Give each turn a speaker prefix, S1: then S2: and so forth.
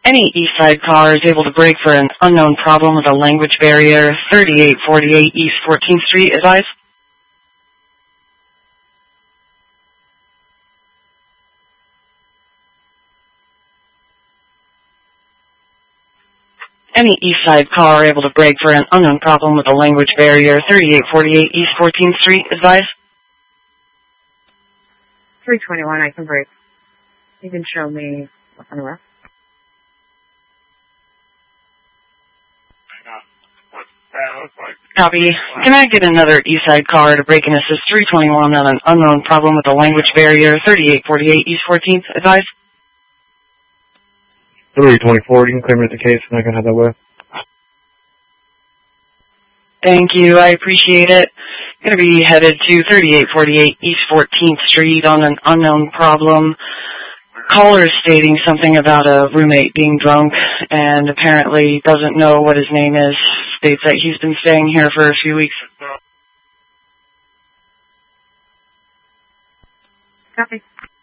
S1: Any Eastside car is able to brake for an unknown problem with a language barrier. 3848 East 14th Street, advise. Any Eastside car able to brake for an unknown problem with a language barrier. 3848 East 14th Street, advise.
S2: 321, I can brake. You can show me what's on the left.
S1: Copy. Can I get another Eastside car to brake and assist 321 on an unknown problem with a language barrier? 3848 East 14th, advise.
S3: 324, you can clear me at the case and I can have that way.
S1: Thank you, I appreciate it. Going to be headed to 3848 East 14th Street on an unknown problem. Caller is stating something about a roommate being drunk and apparently doesn't know what his name is. States that he's been staying here for a few weeks.
S2: Copy.